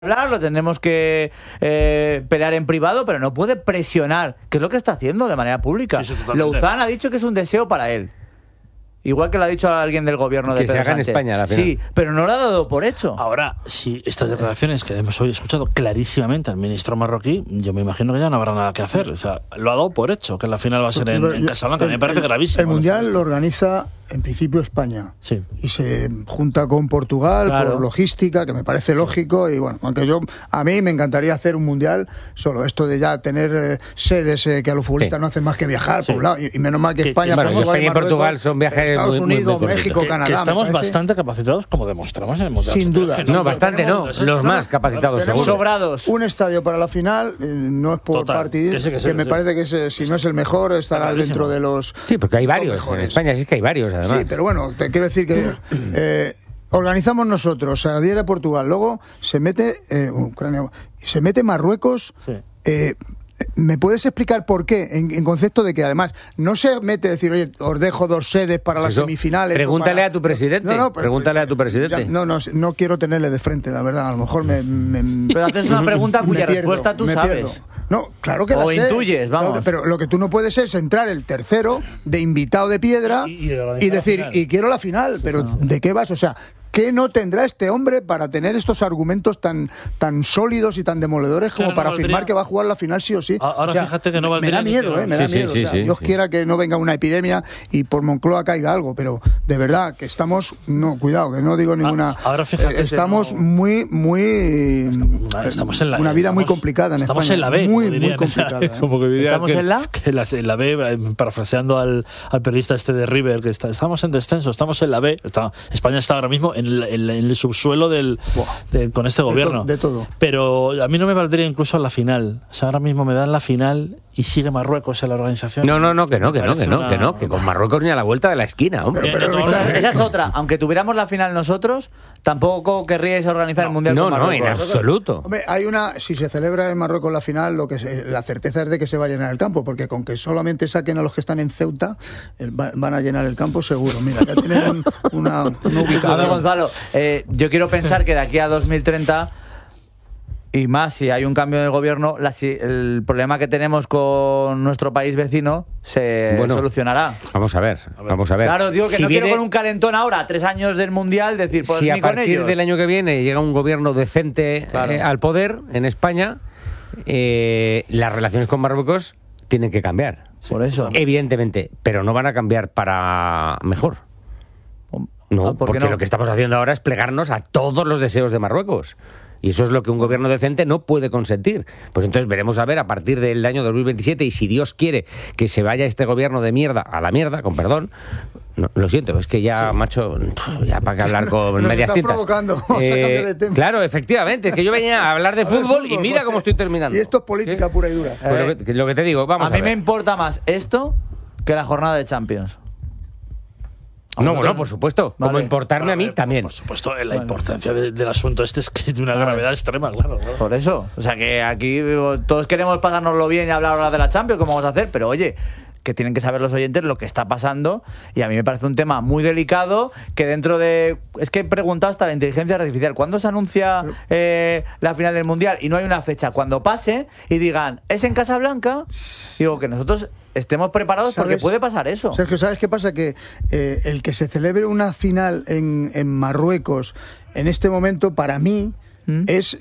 hablar, lo tendremos que pelear en privado, pero no puede presionar, que es lo que está haciendo de manera pública. Sí, Louzán ha dicho que es un deseo para él. Igual que lo ha dicho alguien del gobierno de Pedro Sánchez. Que se haga en España, la final. Sí, pero no lo ha dado por hecho. Ahora, si estas declaraciones que hemos hoy escuchado clarísimamente al ministro marroquí, yo me imagino que ya no habrá nada que hacer. O sea, lo ha dado por hecho, que la final va a ser en Casablanca. Me parece gravísimo. El Mundial lo organiza, en principio, España. Sí. Y se junta con Portugal por logística, que me parece lógico. Y bueno, aunque a mí me encantaría hacer un Mundial solo. Esto de ya tener sedes que a los futbolistas no hacen más que viajar por un lado. Y menos mal que España... España y Portugal son viajes Estados Unidos, México, Canadá. Que estamos bastante capacitados, como demostramos en el Mundial. Sin duda. No, bastante no. Los más capacitados, seguro. Sobrados. Un estadio para la final, no es por partidismo, que me parece que si no es el mejor, estará dentro de los... Sí, porque hay varios. En España sí que hay varios, además. Sí, pero bueno, te quiero decir que... organizamos nosotros, se adhiere a Portugal, luego se mete Ucrania, se mete Marruecos. Sí. ¿Me puedes explicar por qué? En concepto de que además no se mete a decir, oye, os dejo 2 sedes para las semifinales. Pregúntale a tu presidente. Pregúntale a tu presidente. No quiero tenerle de frente, la verdad. A lo mejor Pero haces una pregunta cuya respuesta tú sabes. Pierdo. No, claro que la sé. O intuyes, vamos. Pero lo que tú no puedes es entrar el tercero de invitado de piedra y decir, y quiero la final. Pero ¿de qué vas? O sea, ¿qué no tendrá este hombre para tener estos argumentos tan sólidos y tan demoledores como para afirmar que va a jugar la final sí o sí? Ahora fíjate que no valdría. Me da miedo, me da miedo. Dios quiera que no venga una epidemia y por Moncloa caiga algo, pero de verdad que estamos... No, cuidado, que no digo ninguna... Ahora fíjate estamos muy... Estamos en la... Una vida muy complicada en España. Estamos en la B. Muy complicada. Como que diría ¿Estamos en la? Que en la B, parafraseando al periodista este de River, que estamos en descenso, estamos en la B. España está ahora mismo en el subsuelo con este gobierno. De todo. Pero a mí no me valdría incluso la final. O sea, ahora mismo me dan la final y sigue Marruecos en la organización. Que con Marruecos ni a la vuelta de la esquina, hombre. Esa es otra. Aunque tuviéramos la final nosotros, tampoco querríais organizar el Mundial con Marruecos. No, en absoluto. Hombre, si se celebra en Marruecos la final, la certeza es de que se va a llenar el campo, porque con que solamente saquen a los que están en Ceuta, van a llenar el campo seguro. Mira, ya tienen una ubicación. A ver, Gonzalo, yo quiero pensar que de aquí a 2030... Y más, si hay un cambio en el gobierno, el problema que tenemos con nuestro país vecino se solucionará. Vamos a ver. Claro, digo que quiero con un calentón ahora, 3 años del Mundial, decir, pues si ni a con ellos. partir del año que viene llega un gobierno decente al poder en España, las relaciones con Marruecos tienen que cambiar. Por eso. Evidentemente, pero no van a cambiar para mejor. No, porque lo que estamos haciendo ahora es plegarnos a todos los deseos de Marruecos. Y eso es lo que un gobierno decente no puede consentir. Pues entonces veremos a ver a partir del año 2027, y si Dios quiere que se vaya este gobierno de mierda a la mierda, con perdón, lo siento, es que ya, macho, ya para que hablar con medias tintas. Provocando. De tema. Claro, efectivamente, es que yo venía a hablar de fútbol y mira cómo estoy terminando. Y esto es política pura y dura. Pues lo que te digo, vamos a ver. A mí me importa más esto que la jornada de Champions. No, por supuesto. Como importarme a mí también. Por supuesto, la importancia del asunto es que es de una gravedad extrema, claro. Por eso. O sea, que aquí todos queremos pasárnoslo bien y hablar ahora de la Champions, como vamos a hacer, pero oye, que tienen que saber los oyentes lo que está pasando, y a mí me parece un tema muy delicado, que dentro de... Es que he preguntado hasta la inteligencia artificial, ¿cuándo se anuncia la final del Mundial? Y no hay una fecha. Cuando pase y digan, ¿es en Casablanca? Digo, que nosotros estemos preparados, porque puede pasar eso. Sergio, ¿sabes qué pasa? Que el que se celebre una final en Marruecos en este momento, para mí, es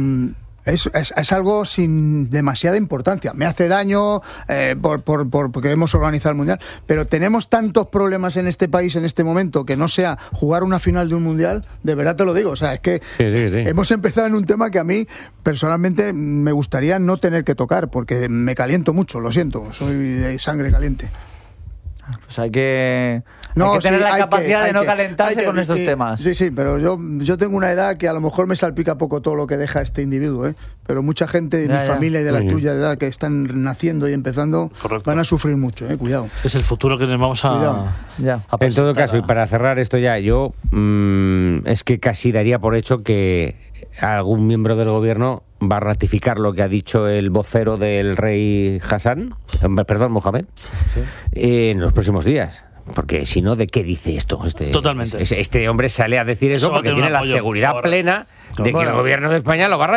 algo sin demasiada importancia. Me hace daño porque hemos organizado el Mundial, pero tenemos tantos problemas en este país en este momento que no sea jugar una final de un Mundial, de verdad te lo digo. O sea, es que hemos empezado en un tema que a mí personalmente me gustaría no tener que tocar, porque me caliento mucho, lo siento, soy de sangre caliente. Pues hay que tener la capacidad de no calentarse con estos temas. Sí, pero yo tengo una edad que a lo mejor me salpica poco todo lo que deja este individuo, pero mucha gente de mi familia y de la tuya de edad que están naciendo y empezando van a sufrir mucho, cuidado. Es el futuro que nos vamos a en todo caso, y para cerrar esto ya, yo es que casi daría por hecho que algún miembro del gobierno va a ratificar lo que ha dicho el vocero del rey Mohamed, en los próximos días. Porque si no, ¿de qué dice esto? Totalmente. Este hombre sale a decir eso porque tiene la seguridad plena de que el gobierno de España lo va a